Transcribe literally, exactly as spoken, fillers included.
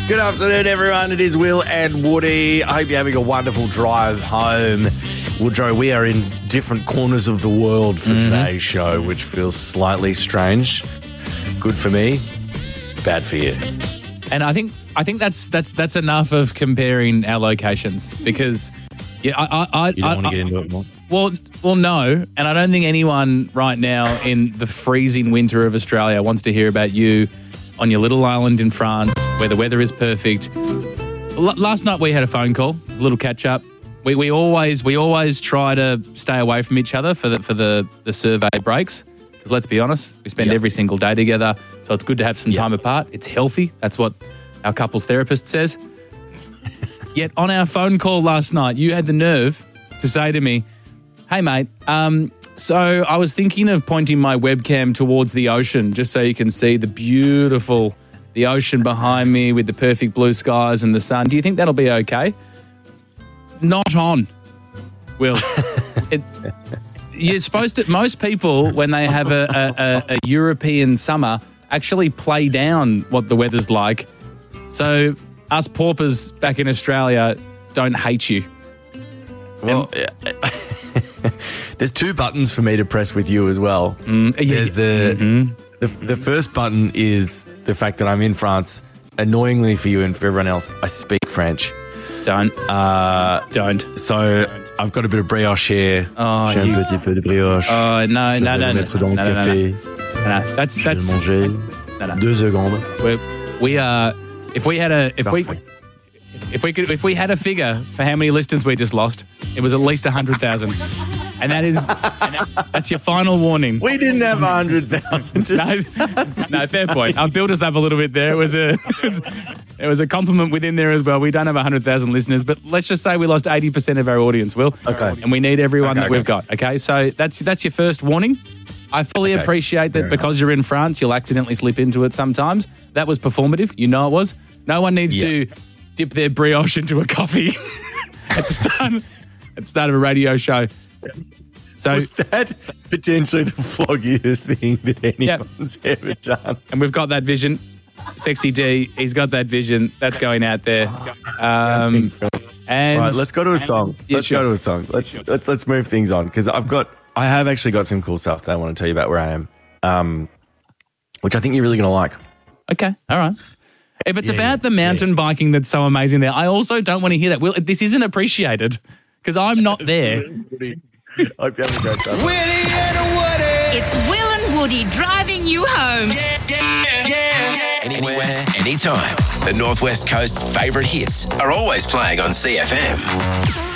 Good afternoon, everyone. It is Will and Woody. I hope you're having a wonderful drive home. Woodrow, we are in different corners of the world for mm-hmm. today's show, which feels slightly strange. Good for me, bad for you. And I think I think that's that's that's enough of comparing our locations because yeah, I I, I you don't I, want to I, get into it more. Well, well, no, and I don't think anyone right now in the freezing winter of Australia wants to hear about you on your little island in France where the weather is perfect. L- last night we had a phone call, it was a little catch up. We we always we always try to stay away from each other for the for the, the survey breaks. Because let's be honest, we spend yep. every single day together, so it's good to have some yep. time apart. It's healthy. That's what our couples therapist says. Yet on our phone call last night, you had the nerve to say to me, hey, mate, um, so I was thinking of pointing my webcam towards the ocean just so you can see the beautiful, the ocean behind me with the perfect blue skies and the sun. Do you think that'll be okay? Not on, Will. it, you're supposed to, most people, when they have a, a, a European summer, actually play down what the weather's like. So us paupers back in Australia don't hate you. Well, yeah. There's two buttons for me to press with you as well. Mm, yeah, There's the, mm-hmm. the the first button is the fact that I'm in France. Annoyingly for you and for everyone else, I speak French. Don't. Uh, don't. So I've got a bit of brioche here. Oh, J'ai you... un petit peu de brioche. Oh, no, Je no, no, no. mettre dans no, le no, café. no, no. no that's, Je that's... vais manger. No, no. Deux secondes. We're, we are... If we had a... If Parfait. we... If we could, if we had a figure for how many listeners we just lost, it was at least a hundred thousand, and that is, and that, that's your final warning. We didn't have a hundred thousand. Just... No, no, fair point. I've built us up a little bit there. It was a, it was, it was a compliment within there as well. We don't have a hundred thousand listeners, but let's just say we lost eighty percent of our audience, Will. Okay. And we need everyone okay, that okay. we've got. Okay, so that's that's your first warning. I fully okay. appreciate that. Fair because enough. You're in France, you'll accidentally slip into it sometimes. That was performative. You know it was. No one needs yeah. to dip their brioche into a coffee at the start at the start of a radio show. So was that potentially the floggiest thing that anyone's yep. ever done? And we've got that vision. Sexy D, he's got that vision. That's going out there. Um, and all right, let's go to a song. Yeah, let's sure. go to a song. Let's sure. let's let's move things on because I've got I have actually got some cool stuff that I want to tell you about where I am, um, which I think you're really going to like. Okay, all right. If it's yeah, about yeah, the mountain yeah. biking that's so amazing there, I also don't want to hear that. Well, this isn't appreciated because I'm not there. I hope you have a great time. Willie and Woody. It's Will and Woody driving you home. Yeah, yeah, yeah, yeah. Anywhere, anytime. The Northwest Coast's favourite hits are always playing on C F M.